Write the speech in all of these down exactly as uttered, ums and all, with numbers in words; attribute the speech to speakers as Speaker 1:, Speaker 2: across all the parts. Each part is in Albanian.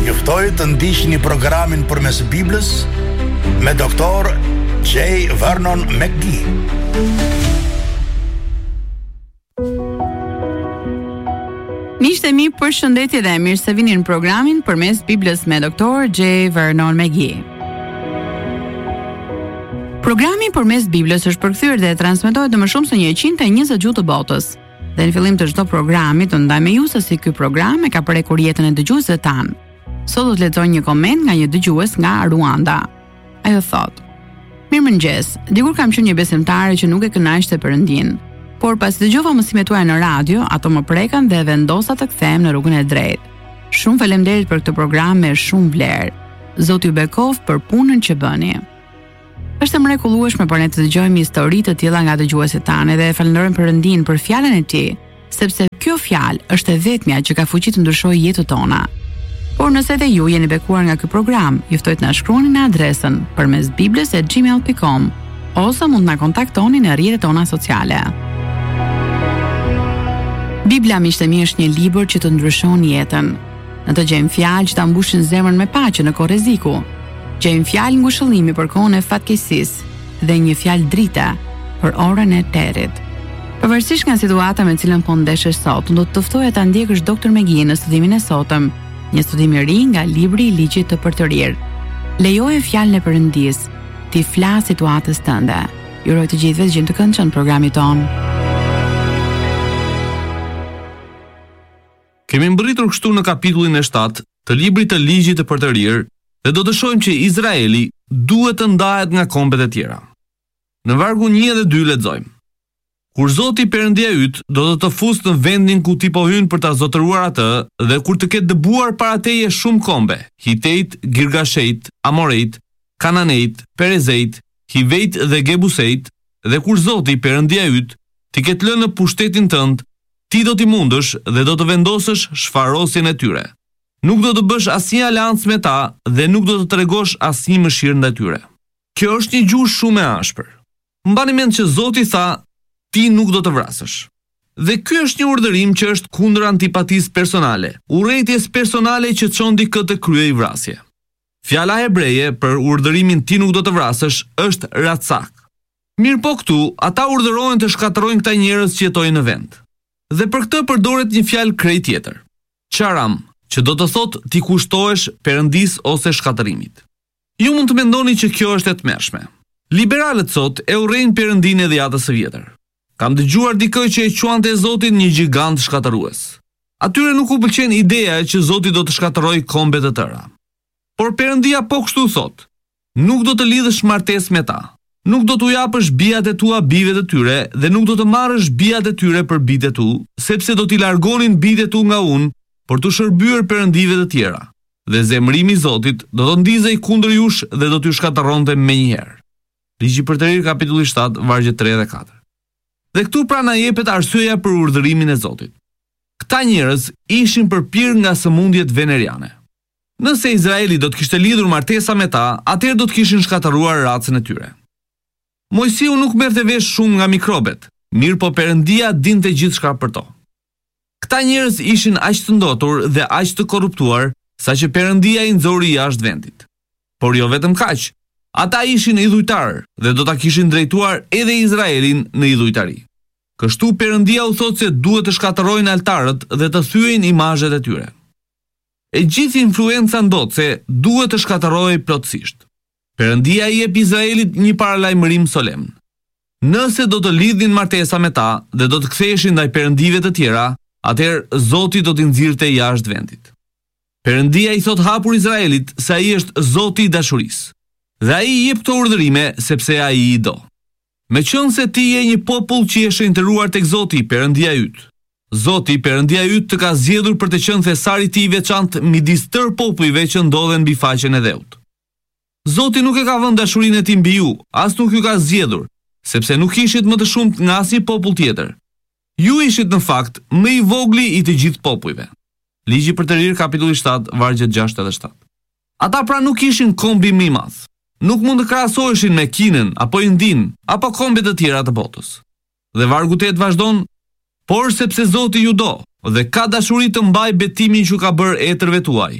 Speaker 1: juftoj të ndiqni programin Përmes Biblës me doktor J. Vernon McGee.
Speaker 2: Miqtë e mi, përshëndetje dhe mirë se vini në programin Përmes Biblës me doktor J. Vernon McGee. Programi Përmes Biblës është përkthyer dhe transmetohet në më shumë se njëqind e njëzet gjuhë të botës. Dhe në fillim të çdo programi të ndaj me ju se si ky program e ka prekur jetën e dëgjuesve tan. Sot do të lexoj një koment nga një dëgjues nga Ruanda. Ajo thotë: Mirëmëngjes, dikur kam qenë një besimtare që nuk e kënaqte Perëndin, por pas dëgjova mësimet tuaja në radio, ato më prekën dhe vendosa të kthehem në rrugën e drejtë. Shumë faleminderit për këtë program me shumë vlerë. Zoti ju bekoft për punën që bëni. Është e mrekullueshme për ne të dëgjojmë histori të tilla nga dëgjuesit tanë dhe falenderojmë Perëndin për fjalën e tij, sepse kjo fjalë është e vetmja që ka fuqi të ndryshojë jetën tona. Por nëse edhe ju jeni bekuar nga ky program, ju ftoj të na shkruani në adresën përmesbibles at gmail dot com ose mund të na kontaktoni në rrjetet tona sociale. Bibla, miqtë e mi, është një libër që të ndryshon jetën. Në të gjejmë fjalë që ta mbushin zemrën me paqe në kohë rreziku. Gjejmë fjalë ngushëllimi për kohën e fatkeqësisë dhe një fjalë drite për orën e terit. Pavarësisht nga situata me cilën po ndeshesh sot, do të të ftoja ta ndjekësh doktor McGee në studimin e sotëm, një studim i ri nga libri i ligjit të përtërir. Lejoje fjalën e Perëndisë ti flas situatës tënde. Ju uroj të gjithëve dëgjim të këndshëm në programin ton.
Speaker 3: Kemi mbërritur kështu në kapitullin e shtatë të librit të ligjit të përtërir dhe do të shohim që Izraeli duhet të ndahet nga kombet e tjera. Në vargu një dhe dy lexojmë: Kur Zoti Perëndia yt do të të fusë në vendin ku ti po hyn për ta zotëruar atë, dhe kur të ketë dëbuar para teje shumë kombe, Hitejt, Girgashejt, Amorejt, Kananejt, Perezejt, Hivejt dhe Gebusejt, dhe kur Zoti Perëndia yt ti ketë lënë në pushtetin tënd, ti do t'i mundësh dhe do të vendosësh shfarosjen e tyre. Nuk do të bësh asnjë aleancë me ta dhe nuk do të tregosh asnjë mëshirë ndaj tyre. Kjo është një gjuhë shumë e ashpër. Mbani mend që Zoti tha, ti nuk do të vrasësh. Dhe ky është një urdhërim që është kundër antipatisë personale, urrëties personale që çon dikë të kryej vrasje. Fjala hebreje për urdhërimin ti nuk do të vrasësh është ratsak. Mirë po këtu, ata urdhërohen të shkatërrojnë këta njerëz që jetojnë në vend. Dhe për këtë përdoret një fjalë krejt tjetër. Charam, që do të thotë ti kushtohesh Perëndis ose shkatërimit. Ju mund të mendoni që kjo është e tmerrshme. Liberalët sot e urrejnë Perëndinë edhe jatës së vjetër. Kam dëgjuar dikë që e quante Zotin një gjigant shkatërues. Atyre nuk u pëlqen ideja që Zoti do të shkatërrojë kombe të tëra. Por Perëndia po kështu thot: nuk do të lidhësh martesë me ta. Nuk do t'u japësh bijat e tua bijve të tyre dhe nuk do të marrësh bijat e tyre për bijtë e tu, sepse do t'i largonin bijtë e tu nga unë për të shërbyer perëndive të tjera. Dhe zemrimi i Zotit do të ndizej kundër jush dhe do t'ju shkatërronte menjëherë. Ligji i përtërir kapitulli shtatë vargjet tre dhe katër. Dhe këtu pra na jepet arsyeja për urdhërimin e Zotit. Këta njerëz ishin përpir nga sëmundjet veneriane. Nëse Izraeli do të kishte lidhur martesa me ta, atëherë do të kishin shkatëruar racën e tyre. Mojsiu nuk merrte vesh shumë nga mikrobet, mirë po Perëndia dinte gjithçka për to. Këta njerëz ishin aq të ndotur dhe aq të korruptuar, saqë Perëndia i nxori jashtë vendit. Por jo vetëm kaq, ata ishin idhujtar dhe do ta kishin drejtuar edhe Izraelin në idhujtari. Kështu Perëndia u thotë se duhet të shkatërrojnë altarët dhe të thyejnë imazhet e tyre. E gjithë influenca ndotse duhet të shkatërrohej plotësisht. Perëndia i jep Izraelit një paralajmërim solemn. Nëse do të lidhin martesa me ta dhe do të ktheheshin ndaj perëndive të tjera, atëherë Zoti do t'i nxirrte jashtë vendit. Perëndia i thot hapur Izraelit se ai është Zoti i dashurisë. Dhe ai i jep këto urdhërime sepse ai i do. Meqense ti je një popull që je shenjtëruar tek Zoti, Perëndia yt. Zoti, Perëndia yt të ka zgjedhur për të qenë thesari i tij i veçantë midis tërë popujve që ndodhen mbi faqen e dheut. Zoti nuk e ka vënë dashurinë e tij mbi ju, as nuk ju ka zgjedhur, sepse nuk ishit më të shumt nga asnjë popull tjetër. Ju ishit në fakt më i vogli i të gjithë popujve. Ligji i përtërir kapitulli shtatë vargjet gjashtë dhe shtatë. Ata pra nuk ishin kombi më i madh. Nuk mund të krahasoheshin me Kinën apo Indin apo kombet të tjera të botës. Dhe vargu tetë vazhdon: por sepse Zoti ju do dhe ka dashuri të mbaj betimin që ka bërë etërve tuaj.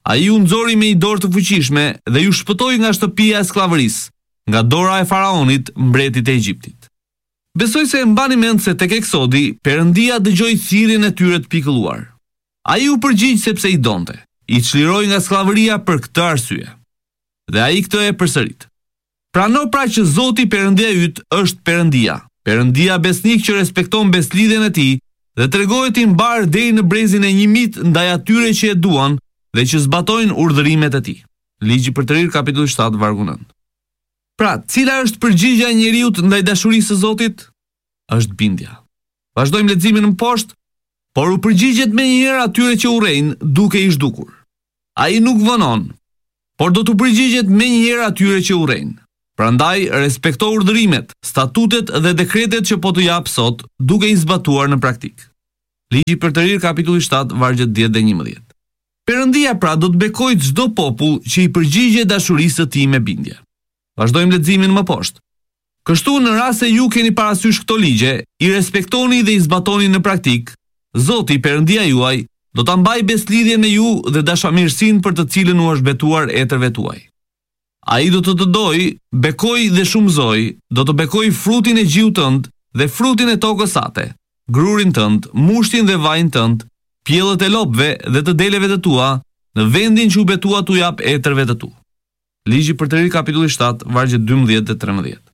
Speaker 3: Ai u nxori me një dorë të fuqishme dhe ju shpëtoi nga shtëpia e skllavërisë, nga dora e faraonit, mbretit e Egjiptit. Besoj se e mbani mend se tek Eksodi, Perëndia dëgjoi thirrjen e tyre të pikëlluar. Ai u përgjigj sepse i donte, i çliroi nga skllavëria për këtë arsye. Dhe ai këtë e përsërit. Prano pra që Zoti Perëndia yt është Perëndia, Perëndia besnik që respekton beslidhjen e tij dhe tregohet i mbar deri në brezin e një mit ndaj atyre që e duan dhe që zbatojnë urdhërimet e tij. Ligji për të rirë, kapitulli shtatë, vargu nëntë. Pra, cila është përgjigjja e njeriut ndaj dashurisë së Zotit? Është bindja. Vazhdojmë leximin më poshtë, por u përgjigjet menjëherë atyre që urrejnë duke i zhdukur. Ai nuk vonon, por do të përgjigjet menjëherë atyre që urrejnë. Prandaj respekto urdhërimet, statutet dhe dekretet që po të jap sot, duke i zbatuar në praktik. Ligji për të rirë, kapitulli shtatë, vargjet dhjetë dhe njëmbëdhjetë. Perëndia pra do të bekojë çdo popull që i përgjigjet dashurisë së tij me bindje. Vazhdojmë leximin më poshtë. Kështu në rast se ju keni parasysh këto ligje, i respektoni dhe i zbatoni në praktik, Zoti Perëndia juaj do ta mbajë beslidhjen me ju dhe dashamirësinë për të cilën u është betuar etërve tuaj. Ai do të të dojë, bekoj dhe shumëzoj, do të bekoj frutin e gjiut tënd dhe frutin e tokës sate, grurin tënd, mushtin dhe vajin tënd, pjellët e lopëve dhe të deleve të tua, në vendin që u betua t'u jap etërve të tu. Ligji për të rirë, kapitulli shtatë, vargjet dymbëdhjetë dhe trembëdhjetë.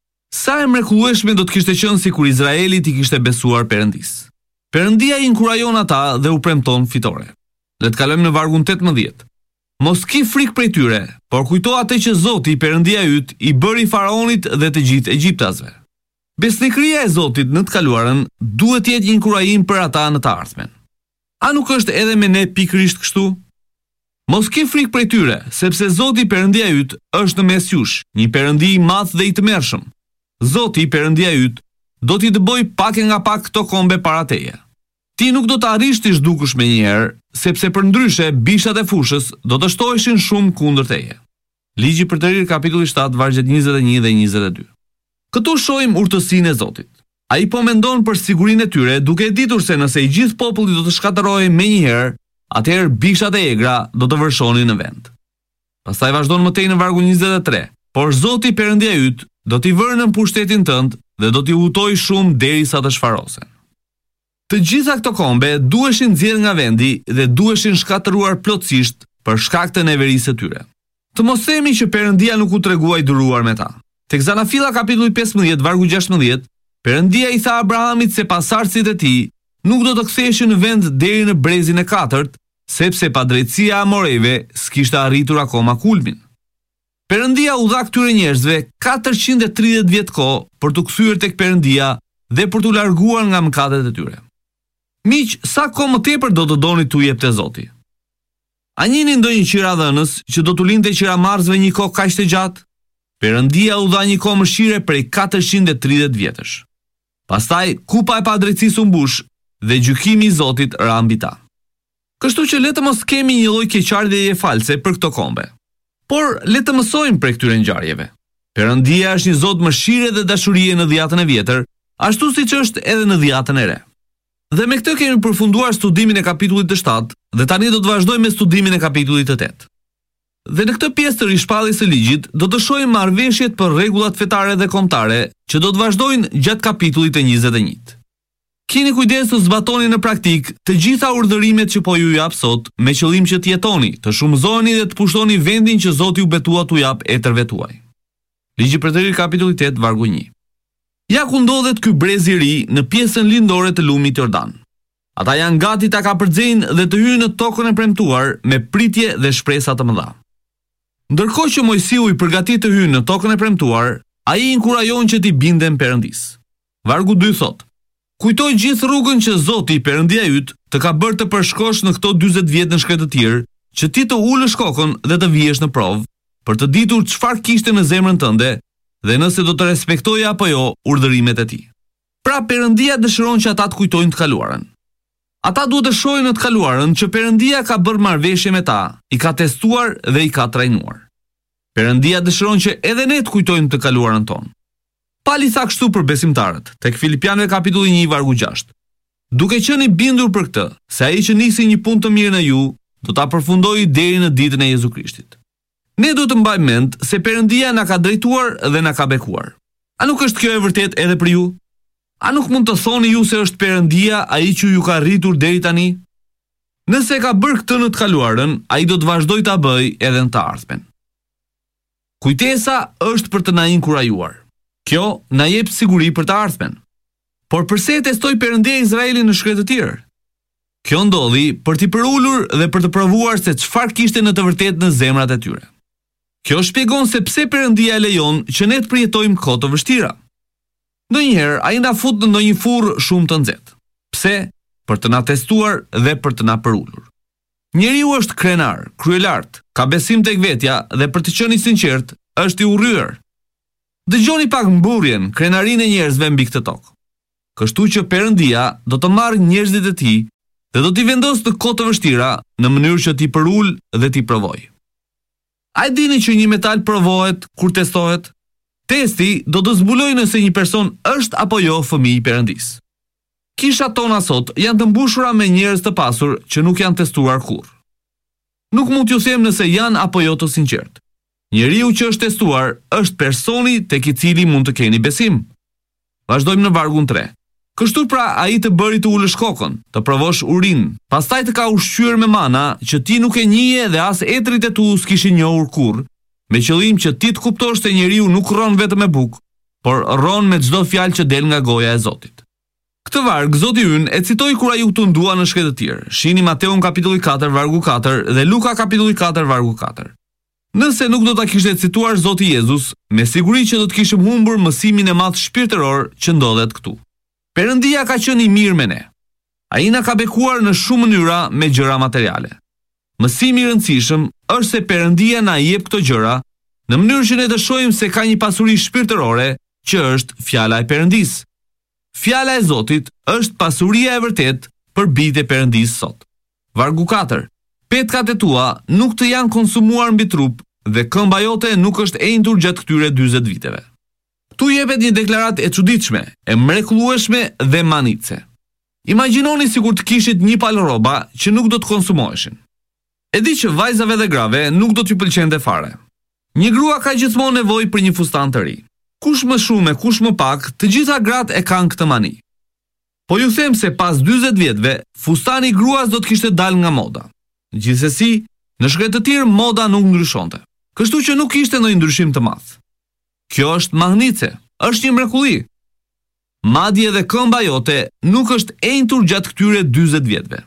Speaker 3: Sa e mrekullueshme do të kishte qenë sikur Izraeli t'i kishte besuar Perëndisë. Perëndia i inkurajon ata dhe u premton fitore. Le të kalojmë në vargun tetëmbëdhjetë. Mos ki frikë prej tyre, por kujto atë që Zoti Perëndia yt i bëri faraonit dhe të gjithë egjiptasve. Besnikëria e Zotit në të kaluarën duhet të jetë një inkurajim për ata në të ardhmen. A nuk është edhe me ne pikërisht kështu? Mos ki frikë prej tyre, sepse Zoti Perëndia yt është në mes jush, një Perëndi i madh dhe i tmerrshëm. Zoti Perëndia yt do t'i dëboj pak e nga pak këto kombe para teje. Ti nuk do të arrish të zhdukush me njerë, sepse për ndryshe bishat e fushës do të shtoheshin shumë kundër teje. Ligji për të rirë, kapitulli shtatë, vargjet njëzet e një dhe njëzet e dy. Këtu shohim urtësinë e Zotit. Ai po mendon për sigurinë e tyre, duke ditur se nëse i gjithë populli do të shkatërrohej menjëherë, atëherë bishat e egra do të vërshonin në vend. Pastaj vazhdon mëtej në vargu njëzet e tre. Por Zoti Perëndia yt do t'i vërë në pushtetin tënd dhe do t'i udhtoj shumë derisa të shfarosen. Të gjitha këto kombe duheshin nxjerrë nga vendi dhe duheshin shkatëruar plotësisht për shkak të neverisë së tyre. Të mos themi që Perëndia nuk u treguai duruar me ta. Tek Zanafilla kapitulli pesëmbëdhjetë vargu gjashtëmbëdhjetë, Perëndia i tha Abrahamit se pasardhësit e tij nuk do të ktheheshin në vend deri në brezin e katërt, sepse padrejtësia e Amorejve s'kishte arritur akoma kulmin. Perëndia u dha këtyre njerëzve katërqind e tridhjetë vjet kohë për të kthyer tek Perëndia dhe për t'u larguar nga mëkatet e tyre. Miq, sa kohë më tepër do të doni t'u jepte Zoti? A njihni ndonjë qiradhënës që do t'u linte qiramarrësve një kohë kaq të gjatë? Perëndia u dha një kohë mëshire prej katërqind e tridhjetë vjetësh. Pastaj kupa e padrejtësisë u mbush dhe gjykimi i Zotit ra mbi ta. Kështu që le të mos kemi një lloj keqardhjeje false për këto kombe. Por le të mësojmë prej këtyre ngjarjeve. Perëndia është një Zot mëshire dhe dashurie në dhjetën e vjetër, ashtu siç është edhe në dhjetën e re. Dhe me këtë kemi përfunduar studimin e kapitullit të shtatë dhe tani do të vazhdojmë me studimin e kapitullit të tetë. Dhe në këtë pjesë të rishpalljes së ligjit do të shohim marrëveshjet për rregullat fetare dhe kombëtare që do të vazhdojnë gjatë kapitullit të njëzet e një. Keni kujdes të zbatoni në praktik të gjitha urdhërimet që po ju jap sot me qëllim që të jetoni, të shumëzoheni dhe të pushtoni vendin që Zoti u betua t'u jap etërve tuaj. Ligji për të rirë, kapitulli tetë, vargu një. Ja ku ndodhet ky brez i ri në pjesën lindore të lumit Jordan. Ata janë gati ta kapërcejnë dhe të hyjnë në tokën e premtuar me pritje dhe shpresa të mëdha. Ndërkohë që Mojsiu i përgatit të hyjë në tokën e premtuar, ai inkurajon që t'i binden Perëndisë. Vargu dy thot: Kujtoj gjithë rrugën që Zoti Perëndia yt të ka bërë të përshkosh në këto dyzet vjet në shkretë të tjerë, që ti të ulësh kokën dhe të vihesh në provë, për të ditur çfarë kishte në zemrën tënde dhe nëse do të respektoje apo jo urdhërimet e tij. Pra Perëndia dëshiron që ata të kujtojnë të kaluarën. Ata duhet të shohin në të kaluarën që Perëndia ka bërë marrëveshje me ta, i ka testuar dhe i ka trajnuar. Perëndia dëshiron që edhe ne të kujtojmë të kaluarën tonë. Pali tha kështu për besimtarët, tek Filipianëve kapitulli një vargu gjashtë. Duke qenë i bindur për këtë, se ai që nisi një punë të mirë në ju, do ta përfundojë deri në ditën e Jezu Krishtit. Ne duhet të mbajmë mend se Perëndia na ka drejtuar dhe na ka bekuar. A nuk është kjo e vërtet edhe për ju? A nuk mund të thoni ju se është Perëndia ai që ju ka rritur deri tani? Nëse ka bërë këtë në të kaluarën, ai do të vazhdojë ta bëjë edhe në të ardhmen. Kujtesa është për të na inkurajuar. Kjo na jep siguri për të ardhmen. Por pse testoi Perëndia Izraelin në shkretë të tjerë? Kjo ndodhi për t'i përulur dhe për të provuar se çfarë kishte në të vërtetë në zemrat e tyre. Kjo shpjegon se pse Perëndia lejon që ne të përjetojmë kohë të vështira. Ndonjëherë ai na fut në ndonjë furrë shumë të nxehtë. Pse? Për të na testuar dhe për të na përulur. Njeriu është krenar, kryelart, ka besim tek vetja dhe për të qenë i sinqert, është i urryer. Dëgjoni pak mburrjen, krenarinë e njerëzve mbi këtë tokë. Kështu që Perëndia do të marrë njerëzit e tij dhe do t'i vendosë në kohë të vështira në mënyrë që t'i përul dhe t'i provojë. A e dini që një metal provohet kur testohet? Testi do të zbulojë nëse një person është apo jo fëmijë i Perëndisë. Kishat tona sot janë të mbushura me njerëz të pasur që nuk janë testuar kurrë. Nuk mund t'ju them nëse janë apo jo të sinqert. Njeriu që është testuar është personi tek i cili mund të keni besim. Vazhdojmë në vargun tre. Kështu pra ai të bëri të ulësh kokën, të provosh urinë, pastaj të ka ushqyer me mana që ti nuk e njihje dhe as etrit e tu s'kishin njohur kurrë, me qëllim që ti të kuptosh se njeriu nuk rron vetëm me bukë, por rron me çdo fjalë që del nga goja e Zotit. Këtë varg Zoti ynë e citoi kur ai u tundua në shkretë të tjerë. Shihni Mateun kapitulli katër vargu katër dhe Luka kapitulli katër vargu katër. Nëse nuk do ta kishte cituar Zoti Jezus, me siguri që do të kishim humbur mësimin e madh shpirtëror që ndodhet këtu. Perëndia ka qenë i mirë me ne. Ai na ka bekuar në shumë mënyra me gjëra materiale. Mësimi i rëndësishëm është se Perëndia na jep këto gjëra në mënyrë që ne të shohim se ka një pasuri shpirtërore që është fjala e Perëndisë. Fjala e Zotit është pasuria e vërtet për bijtë e Perëndisë sot. Vargu katër. Petkat e tua nuk të janë konsumuar mbi trup dhe këmba jote nuk është endur gjatë këtyre dyzet viteve. Tu jepet një deklaratë e çuditshme, e mrekullueshme dhe manitse. Imagjinoni sikur të kishit një palë rroba që nuk do të konsumoheshin. E di që vajzave dhe grave nuk do t'ju pëlqente fare. Një grua ka gjithmonë nevojë për një fustan të ri. Kush më shumë e kush më pak, të gjitha gratë e kanë këtë mani. Po ju them se pas dyzet vjetëve, fustani i gruas do të kishte dalë nga moda. Gjithsesi, në shkretë të tjerë moda nuk ndryshonte. Kështu që nuk kishte ndonjë ndryshim të madh. Kjo është mahnitse, është një mrekulli. Madje edhe këmba jote nuk është entur gjatë këtyre dyzet vjetëve.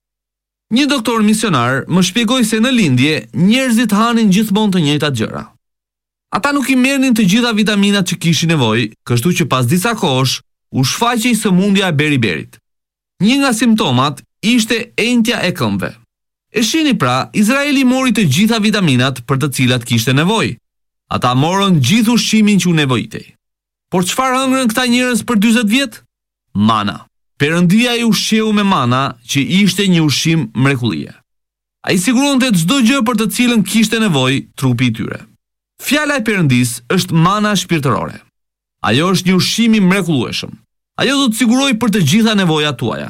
Speaker 3: Një doktor misionar më shpjegoi se në lindje njerëzit hanin gjithmonë të njëjtat gjëra. Ata nuk i merrnin të gjitha vitaminat që kishin nevojë, kështu që pas disa kohësh u shfaqej sëmundja e beriberit. Një nga simptomat ishte entja e këmbëve. E shihni pra, Izraeli mori të gjitha vitaminat për të cilat kishte nevojë. Ata morën gjithë ushqimin që u nevojitej. Por çfarë hëngrën këta njerëz për dyzet vjet? Mana. Perëndia i ushqeu me mana që ishte një ushqim mrekullie. Ai siguronte çdo gjë për të cilën kishte nevojë trupi i tyre. Fjala e Perëndisë është mana shpirtërore. Ajo është një ushqim i mrekullueshëm. Ajo do të sigurojë për të gjitha nevojat tuaja.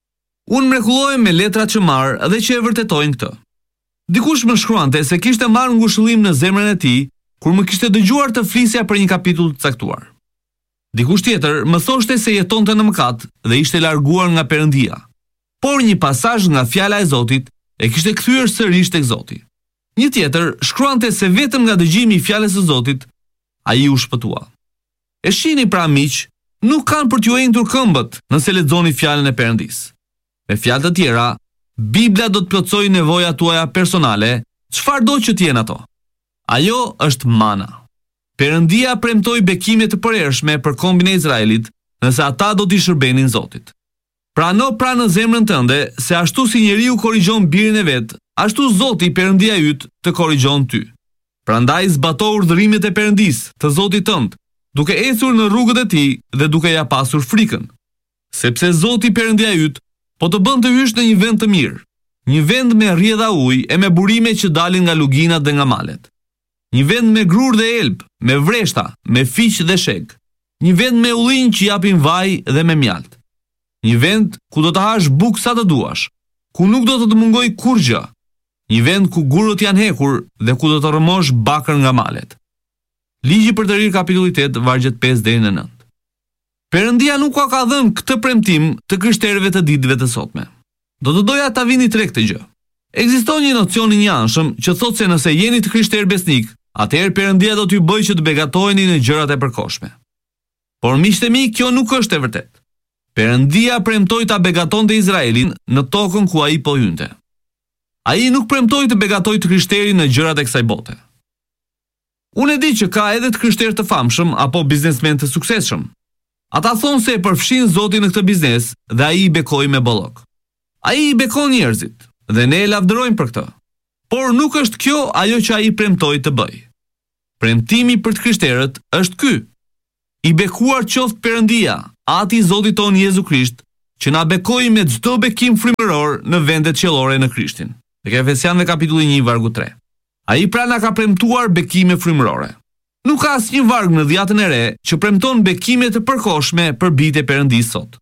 Speaker 3: Unë mrekullohem me letrat që marr dhe që e vërtetojnë këtë. Dikush më shkruante se kishte marrë ngushëllim në zemrën e tij kur më kishte dëgjuar të flisja për një kapitull të caktuar. Dikush tjetër më thoshte se jetonte në mëkat dhe ishte larguar nga Perëndia. Por një pasazh nga fjala e Zotit e kishte kthyer sërish tek Zoti. Një tjetër shkruante se vetëm nga dëgjimi i fjalës së Zotit ai u shpëtua. E shihni pra miq, nuk kanë për t'ju endur këmbët nëse lexoni fjalën e Perëndisë. Me fjalë të tjera, Bibla do të plotësojë nevojat tuaja personale, çfarëdo që të jenë ato. Ajo është mana. Perëndia premtoi bekime të përhershme për kombin e Izraelit, nëse ata do t'i shërbenin Zotit. Prano pra në zemrën tënde se ashtu si njeriu korrigjon birin e vet, ashtu Zoti Perëndia yt të korrigjon ty. Prandaj zbato urdhërimet e Perëndisë, të Zotit tënd, duke ecur në rrugët e tij dhe duke ja pasur frikën. Sepse Zoti Perëndia yt po të bën të hysh në një vend të mirë, një vend me rrjedha ujë e me burime që dalin nga luginat dhe nga malet. Një vend me grur dhe elb, me vreshta, me fiq dhe sheg. Një vend me ullinj që japin vaj dhe me mjalt. Një vend ku do të hash bukë sa të duash, ku nuk do të të mungoj kur gjë. një vend ku gurët janë hekur dhe ku do të rrëmosh bakër nga malet. Ligji për të rirë kapitulli tetë vargjet pesë deri në nëntë. Perëndia nuk ka dhënë këtë premtim të krishterëve të ditëve të sotme. Do të doja ta vini tre këtë gjë. Ekziston një nocion i njanshëm që thotë se nëse jeni të krishterë besnik, atëherë Perëndia do t'ju bëjë që të begatoheni në gjërat e përkohshme. Por miqtë e mi, kjo nuk është e vërtetë. Perëndia premtoi ta begatonte Izraelin në tokën ku ai po hynte. Ai nuk premtoi të begatoj të krishterin në gjërat e kësaj bote. Unë e di që ka edhe të krishterë të famshëm apo biznesmen të suksesshëm. Ata thonë se e përfshin Zotin në këtë biznes dhe ai i bekoi me bollok. Ai i bekon njerëzit dhe ne e lavdërojmë për këtë. Por nuk është kjo ajo që ai premtoi të bëjë. Premtimi për të krishterët është ky: i bekuar qoftë Perëndia, Ati i Zotit ton Jezu Krisht, që na bekoi me çdo bekim frymëror në vendet qiellore në Krishtin. Tek Efesianëve kapitulli një vargu tre. Ai pra na ka premtuar bekime frymërore. Nuk ka asnjë varg në Dhjetën e Re që premton bekime të përkohshme për bijtë e Perëndisë sot.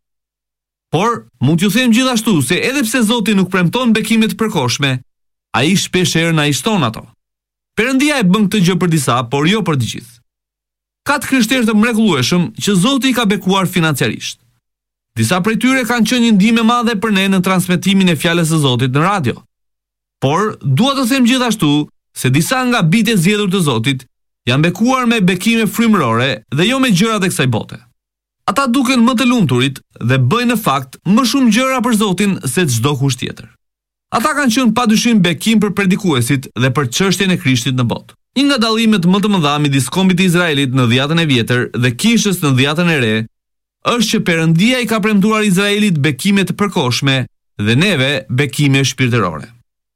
Speaker 3: Por, mund t'ju them gjithashtu se edhe pse Zoti nuk premton bekime të përkohshme, ai shpeshherë na i shton ato. Perëndia e bën këtë gjë për disa, por jo për të gjithë. Ka të krishterë të mrekullueshëm që Zoti i ka bekuar financiarisht. Disa prej tyre kanë qenë një ndihmë e madhe për ne në transmetimin e fjalës së Zotit në radio. Por, dua të them gjithashtu se disa nga bijtë e zgjedhur të Zotit janë bekuar me bekime frymërore dhe jo me gjërat e kësaj bote. Ata duken më të lumturit dhe bëjnë në fakt më shumë gjëra për Zotin se çdo kusht tjetër. Ata kanë qenë padyshim bekim për predikuesit dhe për çështjen e Krishtit në botë. Një nga dallimet më të mëdha midis kombit të Izraelit në Dhjetën e Vjetër dhe kishës në Dhjetën e Re është që Perëndia i ka premtuar Izraelit bekime të përkohshme dhe neve bekime shpirtërore.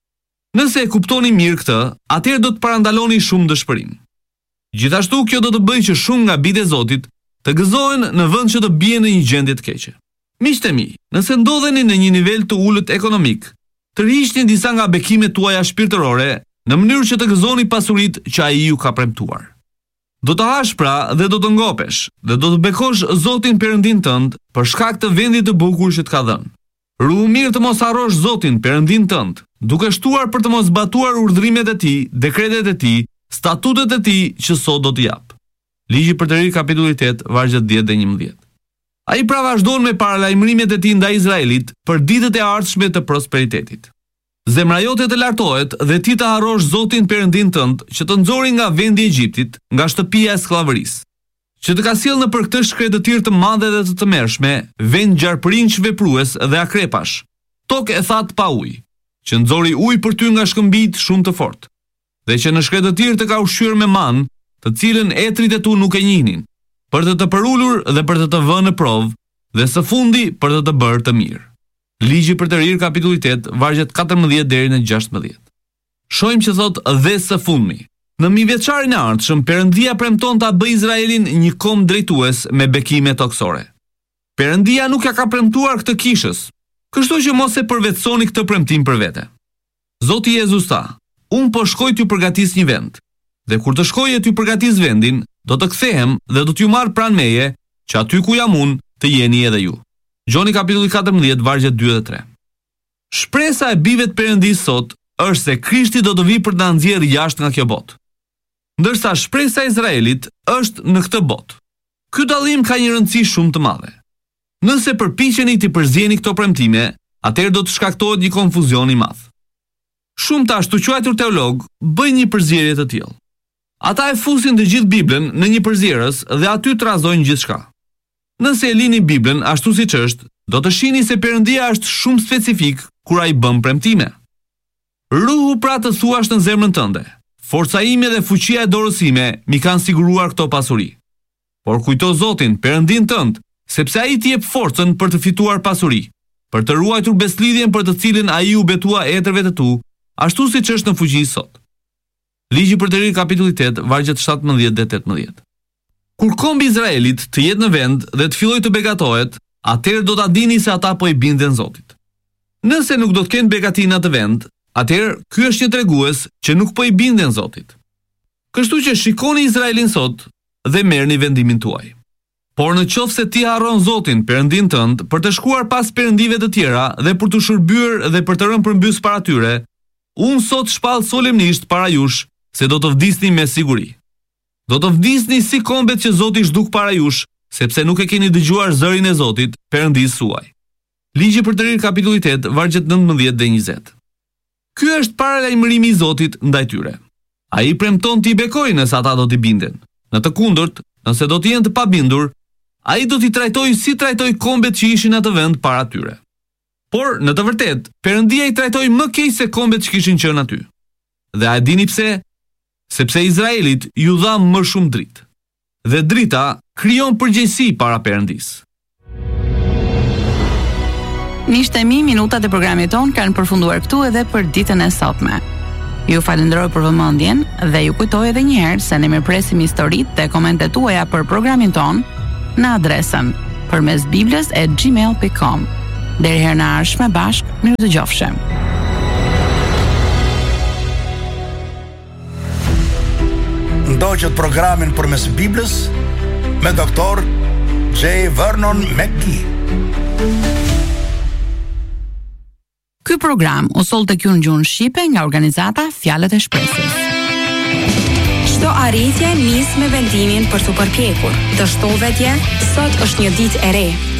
Speaker 3: Nëse e kuptoni mirë këtë, atëherë do të parandaloni shumë dëshpërim. Gjithashtu kjo do të bëjë që shumë nga bijtë e Zotit të gëzohen në vend që të bien në një gjendje të keqe. Miqtë e mi, nëse ndodheni në një nivel të ulët ekonomik, tërhiqni disa nga bekimet tuaja shpirtërore në mënyrë që të gëzoni pasuritë që ai ju ka premtuar. Do të hash pra dhe do të ngopesh dhe do të bekosh Zotin Perëndin tënd për shkak të vendit të bukur që të ka dhënë. Ruhu mirë të mos harrosh Zotin Perëndin tënd, duke shtuar për të mos zbatuar urdhrimet e tij, dekretet e tij, statutet e tij që sot do të jap. Ligji për të rirë kapitulli tetë vargjet dhjetë dhe njëmbëdhjetë. Ai pra vazhdon me paralajmërimet e tij ndaj Izraelit për ditët e ardhshme të prosperitetit. Zemra jote të lartohet dhe ti të harrosh Zotin Perëndin tënd që të nxori nga vendi i Egjiptit, nga shtëpia e skllavërisë, që të ka sjellë në për këtë shkretëtir të madhe dhe të tmerrshme, vend gjarprinç veprues dhe akrepash, tokë e thatë pa ujë, që nxori ujë për ty nga shkëmbijt shumë të fortë, dhe që në shkretëtir të ka ushqyer me manë, të cilën etrit e tu nuk e njihnin, për të të përulur dhe për të të vënë në provë, dhe së fundi për të të bërë të mirë. Ligji për të rirë kapitulli tetë vargjet katërmbëdhjetë deri në gjashtëmbëdhjetë. Shohim që thot dhe së fundmi. Në mijëvjeçarin e ardhshëm Perëndia premton ta bëjë Izraelin një kom drejtues me bekime toksore. Perëndia nuk ja ka premtuar këtë kishës, kështu që mos e përvetsoni këtë premtim për vete. Zoti Jezus tha: "Unë po shkoj t'ju përgatis një vend, dhe kur të shkoj e t'ju përgatis vendin, do të kthehem dhe do t'ju marr pranë meje, që aty ku jam unë të jeni edhe ju." Gjoni kapitulli katërmbëdhjetë vargjet dy dhe tre. Shpresa e bijve të Perëndisë sot është se Krishti do të vijë për të na nxjerrë jashtë nga kjo botë. Ndërsa shpresa e Izraelit është në këtë botë. Ky dallim ka një rëndësi shumë të madhe. Nëse përpiqeni të përzieni këto premtime, atëherë do të shkaktohet një konfuzion i madh. Shumë të ashtu quajtur teolog bëjnë një përzierje të tillë. Ata e fusin të gjithë Biblën në një përzierës dhe aty trazojnë gjithçka. Nëse e lini Biblën ashtu siç është, do të shihni se Perëndia është shumë specifik kur ai bën premtime. Ruhu pra të thuash në zemrën tënde: "Forca ime dhe fuqia e dorës ime mi kanë siguruar këto pasuri." Por kujto Zotin, Perëndin tënd, sepse ai t'i jep forcën për të fituar pasuri, për të ruajtur beslidhjen për të cilën ai u betua etërve të tu, ashtu siç është në fuqi sot. Ligji për të rirë kapitulli tetë vargjet shtatëmbëdhjetë dhe tetëmbëdhjetë. Kur kombi i Izraelit të jetë në vend dhe të fillojë të begatohet, atëherë do ta dini se ata po i binden Zotit. Nëse nuk do të kenë begati në atë vend, atëherë ky është një tregues që nuk po i binden Zotit. Kështu që shikoni Izraelin sot dhe merrni vendimin tuaj. Por në qoftë se ti harron Zotin, Perëndin tënd, për të shkuar pas perëndive të tjera dhe për të shërbyer dhe për të rënë përmbys para tyre, unë sot shpall solemnisht para jush se do të vdisni me siguri. Do të vdisni si kombet që Zoti zhduk para jush, sepse nuk e keni dëgjuar zërin e Zotit, Perëndisë suaj. Ligji për të rirë kapitulli tetë, vargjet nëntëmbëdhjetë dhe njëzet. Ky është paralajmërimi i Zotit ndaj tyre. Ai premton t'i bekojë nëse ata do t'i binden. Në të kundërt, nëse do të jenë të pabindur, ai do t'i trajtojë si trajtoi kombet që ishin në atë vend para tyre. Por, në të vërtetë, Perëndia i trajtoi më keq se kombet që kishin qenë aty. Dhe a e dini pse? Sepse Izraelit ju dha më shumë dritë. Dhe drita krijon përgjegjësi para Perëndisë.
Speaker 2: Miqtemi, minutat e programit ton kanë përfunduar këtu edhe për ditën e sotme. Ju falenderoj për vëmendjen dhe ju kujtoj edhe një herë se ne mirpresim historitë dhe komentet tuaja për programin ton në adresën përmesbibles at gmail dot com. Deri herë në ardhshme bashk, mirë dëgjofshim.
Speaker 1: Ndoqët programin përmes Biblës me doktor J. Vernon McGee.
Speaker 2: Ky program u soll tek ju në gjuhën shqipe nga organizata Fjalët e Shpresës.
Speaker 4: Çdo arritje nis me vendimin për t'u përpjekur. Të shtovetja, sot është një ditë e re.